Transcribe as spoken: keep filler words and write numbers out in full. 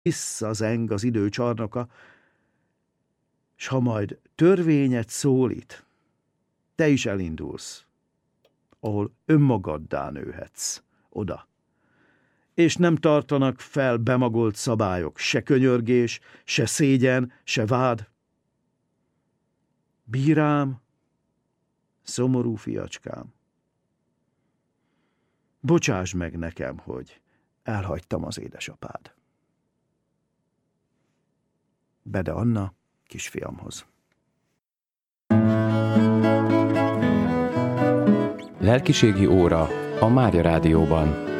visszazeng az idő csarnoka, s ha majd törvényet szólít, te is elindulsz, ahol önmagaddá nőhetsz, oda. És nem tartanak fel bemagolt szabályok, se könyörgés, se szégyen, se vád. Bírám, szomorú fiacskám, bocsáss meg nekem, hogy elhagytam az édesapád. Bede Anna kisfiamhoz. Lelkiségi óra a Mária Rádióban.